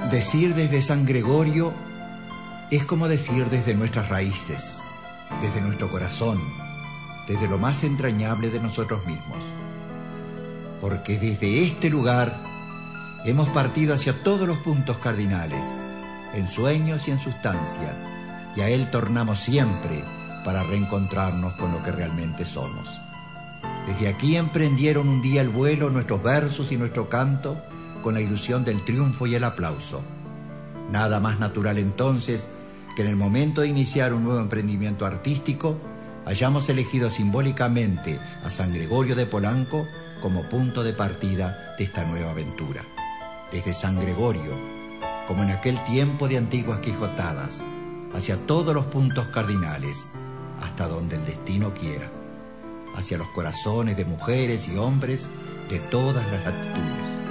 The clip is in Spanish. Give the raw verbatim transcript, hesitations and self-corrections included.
Decir desde San Gregorio es como decir desde nuestras raíces, desde nuestro corazón, desde lo más entrañable de nosotros mismos. Porque desde este lugar hemos partido hacia todos los puntos cardinales, en sueños y en sustancia, y a él tornamos siempre para reencontrarnos con lo que realmente somos. Desde aquí emprendieron un día el vuelo nuestros versos y nuestro canto, con la ilusión del triunfo y el aplauso. Nada más natural entonces que en el momento de iniciar un nuevo emprendimiento artístico hayamos elegido simbólicamente a San Gregorio de Polanco como punto de partida de esta nueva aventura. Desde San Gregorio, como en aquel tiempo de antiguas quijotadas, hacia todos los puntos cardinales, hasta donde el destino quiera, hacia los corazones de mujeres y hombres de todas las latitudes.